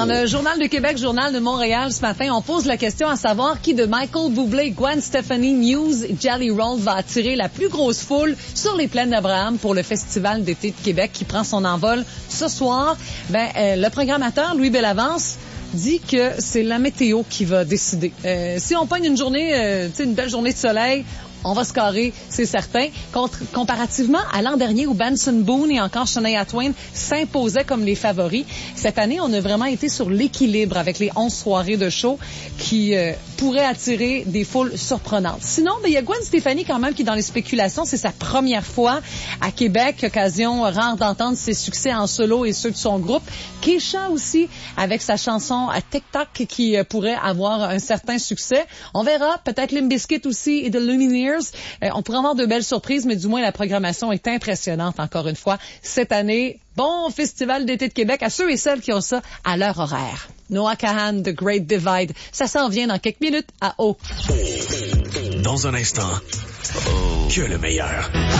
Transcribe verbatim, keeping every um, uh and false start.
le Journal de Québec, Journal de Montréal, ce matin, on pose la question à savoir qui de Michael Bublé, Gwen Stefani, Muse et Jelly Roll va attirer la plus grosse foule sur les plaines d'Abraham pour le Festival d'été de Québec qui prend son envol ce soir. Ben, euh, le programmateur, Louis Bellavance, dit que c'est la météo qui va décider. Euh, si on pogne une journée, euh, tu sais, une belle journée de soleil, on va se carrer, c'est certain. Contre, comparativement à l'an dernier où Benson Boone et encore Shania Twain s'imposaient comme les favoris, cette année, on a vraiment été sur l'équilibre avec les onze soirées de show qui euh, pourraient attirer des foules surprenantes. Sinon, ben, il y a Gwen Stefani quand même qui est dans les spéculations. C'est sa première fois à Québec, occasion rare d'entendre ses succès en solo et ceux de son groupe. Keisha aussi, avec sa chanson à TikTok qui euh, pourrait avoir un certain succès. On verra, peut-être Limp Bizkit aussi et The Lumineers. Euh, on pourrait avoir de belles surprises, mais du moins la programmation est impressionnante encore une fois cette année. Bon festival d'été de Québec à ceux et celles qui ont ça à leur horaire. Noah Kahan, The Great Divide, ça s'en vient dans quelques minutes à O. Dans un instant, oh. que le meilleur.